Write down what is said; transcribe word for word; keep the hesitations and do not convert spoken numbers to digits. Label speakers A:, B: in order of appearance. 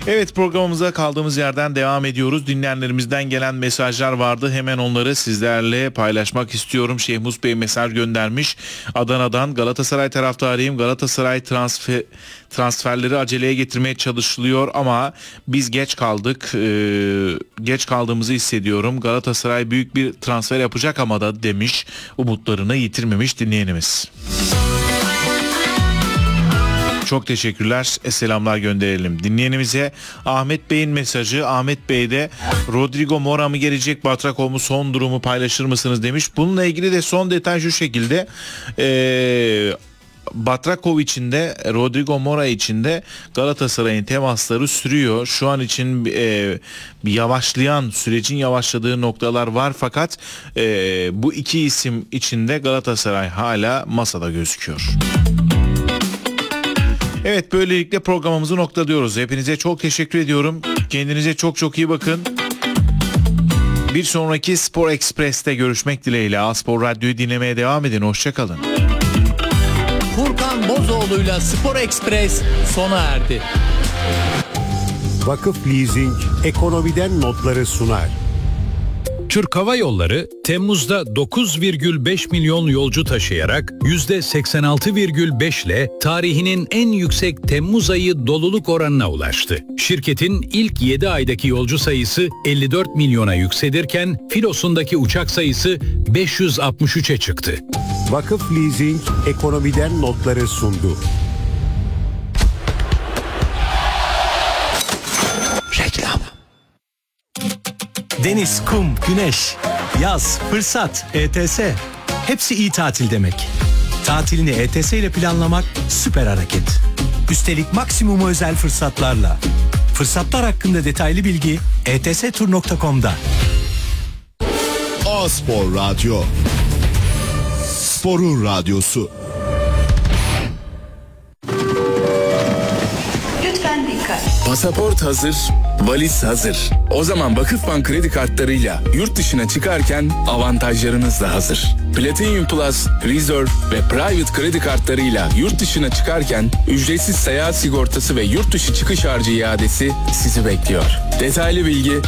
A: Evet, programımıza kaldığımız yerden devam ediyoruz. Dinleyenlerimizden gelen mesajlar vardı. Hemen onları sizlerle paylaşmak istiyorum. Şehmus Bey mesaj göndermiş. Adana'dan: Galatasaray taraftarıyım. Galatasaray transfer, transferleri aceleye getirmeye çalışılıyor ama biz geç kaldık. Ee, geç kaldığımızı hissediyorum. Galatasaray büyük bir transfer yapacak ama da demiş. Umutlarını yitirmemiş dinleyenimiz. Çok teşekkürler. E, selamlar gönderelim dinleyenimize. Ahmet Bey'in mesajı. Ahmet Bey de Rodrigo Mora mı gelecek, Batrakov mu, son durumu paylaşır mısınız demiş. Bununla ilgili de son detay şu şekilde. Eee... Batrakov için de Rodrigo Mora için de Galatasaray'ın temasları sürüyor. Şu an için e, bir yavaşlayan, sürecin yavaşladığı noktalar var fakat e, bu iki isim için de Galatasaray hala masada gözüküyor. Evet, böylelikle programımızı noktalıyoruz. Hepinize çok teşekkür ediyorum. Kendinize çok çok iyi bakın. Bir sonraki Spor Express'te görüşmek dileğiyle. A-Spor Radyo'yu dinlemeye devam edin. Hoşçakalın.
B: Furkan Bozoğlu'yla Spor Express sona erdi.
C: Vakıf Leasing ekonomiden notları sunar.
D: Türk Hava Yolları Temmuz'da dokuz virgül beş milyon yolcu taşıyarak yüzde seksen altı virgül beş ile tarihinin en yüksek Temmuz ayı doluluk oranına ulaştı. Şirketin ilk yedi aydaki yolcu sayısı elli dört milyona yükselirken filosundaki uçak sayısı beş yüz altmış üçe çıktı.
C: Vakıf Leasing ekonomiden notları sundu.
B: Reklam.
E: Deniz, kum, güneş, yaz, fırsat, E T S. Hepsi iyi tatil demek. Tatilini E T S ile planlamak süper hareket. Üstelik maksimum özel fırsatlarla. Fırsatlar hakkında detaylı bilgi e t s tur nokta com'da.
F: A-Spor Radyo. Sporun radyosu.
G: Lütfen dikkat.
H: Pasaport hazır, valiz hazır. O zaman Vakıfbank kredi kartlarıyla yurt dışına çıkarken avantajlarınız da hazır. Platinum Plus, Reserve ve Private kredi kartlarıyla yurt dışına çıkarken ücretsiz seyahat sigortası ve yurt dışı çıkış harcı iadesi sizi bekliyor. Detaylı bilgi